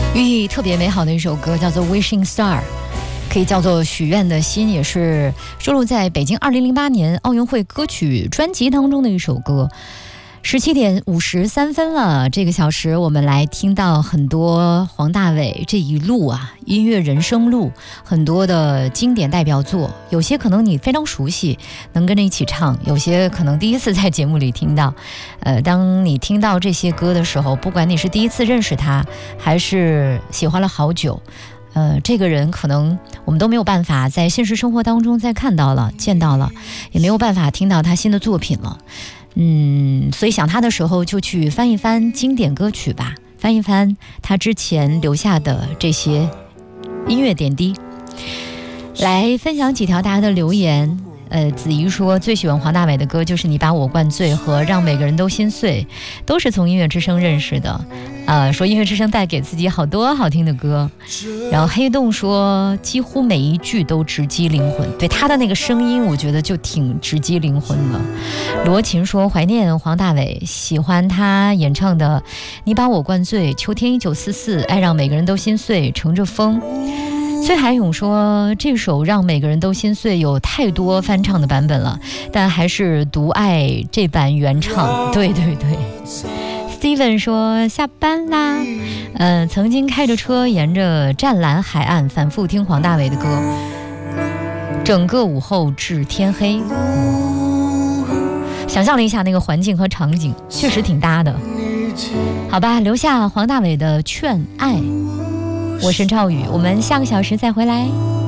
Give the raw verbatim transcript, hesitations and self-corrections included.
寓意特别美好的一首歌，叫做 Wishing Star， 可以叫做许愿的心，也是收录在北京二零零八年奥运会歌曲专辑当中的一首歌。十七点五十三分了，这个小时我们来听到很多黄大炜这一路啊，音乐人生路很多的经典代表作，有些可能你非常熟悉，能跟着一起唱，有些可能第一次在节目里听到。呃，当你听到这些歌的时候，不管你是第一次认识他，还是喜欢了好久，呃，这个人可能我们都没有办法在现实生活当中再看到了、见到了，也没有办法听到他新的作品了。嗯，所以想他的时候就去翻一翻经典歌曲吧，翻一翻他之前留下的这些音乐点滴，来分享几条大家的留言。呃，子怡说最喜欢黄大炜的歌就是《你把我灌醉》和《让每个人都心碎》，都是从音乐之声认识的。呃，说音乐之声带给自己好多好听的歌。然后黑洞说几乎每一句都直击灵魂，对他的那个声音我觉得就挺直击灵魂的。罗琴说怀念黄大炜，喜欢他演唱的《你把我灌醉》、《秋天一九四四》、《爱让每个人都心碎》、《乘着风》。崔海勇说这首《让每个人都心碎》有太多翻唱的版本了，但还是独爱这版原唱。对对对。Steven 说下班啦，呃，曾经开着车沿着湛蓝海岸反复听黄大炜的歌，整个午后至天黑。想象了一下那个环境和场景，确实挺搭的。好吧，留下黄大炜的《劝爱》。我是赵宇，我们下个小时再回来。